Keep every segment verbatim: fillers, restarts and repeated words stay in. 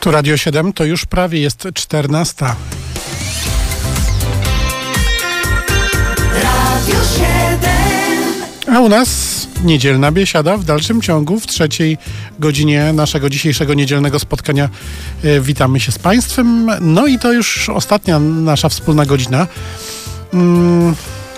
Tu Radio siedem, to już prawie jest czternasta. Radio siedem. A u nas niedzielna biesiada w dalszym ciągu, w trzeciej godzinie naszego dzisiejszego niedzielnego spotkania. E, witamy się z Państwem. No i to już ostatnia nasza wspólna godzina. Mm.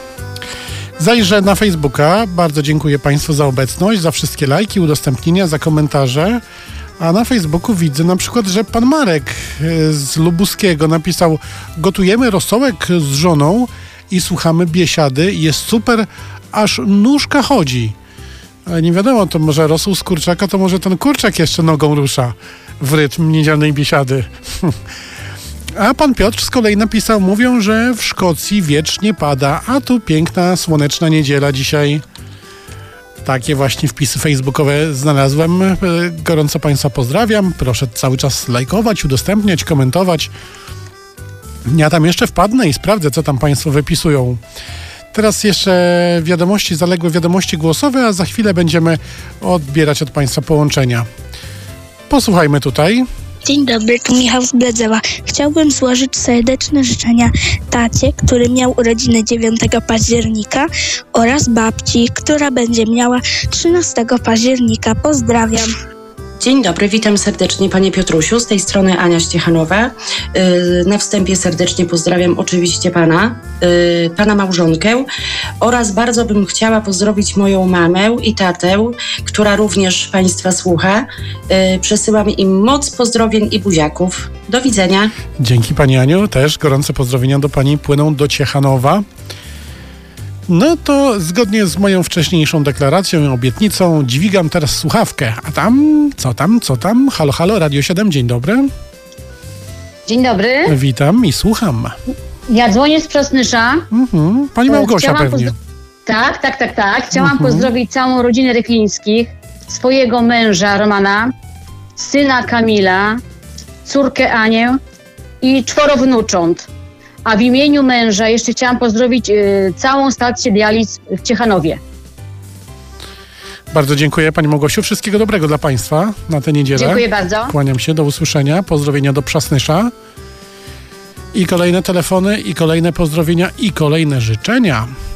Zajrzę na Facebooka. Bardzo dziękuję Państwu za obecność, za wszystkie lajki, udostępnienia, za komentarze. A na Facebooku widzę na przykład, że pan Marek z Lubuskiego napisał: gotujemy rosołek z żoną i słuchamy biesiady. Jest super, aż nóżka chodzi. Ale nie wiadomo, to może rosół z kurczaka, to może ten kurczak jeszcze nogą rusza w rytm niedzielnej biesiady. A pan Piotr z kolei napisał: mówią, że w Szkocji wiecznie pada, a tu piękna, słoneczna niedziela dzisiaj. Takie właśnie wpisy facebookowe znalazłem. Gorąco Państwa pozdrawiam. Proszę cały czas lajkować, udostępniać, komentować. Ja tam jeszcze wpadnę i sprawdzę, co tam Państwo wypisują. Teraz jeszcze wiadomości, zaległe wiadomości głosowe, a za chwilę będziemy odbierać od Państwa połączenia. Posłuchajmy tutaj. Dzień dobry, tu Michał z Bledzewa. Chciałbym złożyć serdeczne życzenia tacie, który miał urodziny dziewiątego października, oraz babci, która będzie miała trzynastego października. Pozdrawiam. Dzień dobry, witam serdecznie Panie Piotrusiu, z tej strony Ania Ściechanowa. Yy, na wstępie serdecznie pozdrawiam oczywiście Pana, yy, Pana małżonkę oraz bardzo bym chciała pozdrowić moją mamę i tatę, która również Państwa słucha. Yy, przesyłam im moc pozdrowień i buziaków. Do widzenia. Dzięki Pani Aniu, też gorące pozdrowienia do Pani płyną do Ciechanowa. No to zgodnie z moją wcześniejszą deklaracją i obietnicą dźwigam teraz słuchawkę. A tam, co tam, co tam? Halo, halo, Radio siedem, dzień dobry. Dzień dobry. Witam i słucham. Ja dzwonię z Przasnysza. Mhm. Pani Małgosia Chciałam pewnie. pozdro- Tak, tak, tak, tak. Chciałam Mhm. pozdrowić całą rodzinę Rychlińskich, swojego męża Romana, syna Kamila, córkę Anię i czworo wnucząt. A w imieniu męża jeszcze chciałam pozdrowić y, całą stację dializ w Ciechanowie. Bardzo dziękuję Pani Małgosiu. Wszystkiego dobrego dla Państwa na tę niedzielę. Dziękuję bardzo. Kłaniam się, do usłyszenia. Pozdrowienia do Przasnysza. I kolejne telefony, i kolejne pozdrowienia, i kolejne życzenia.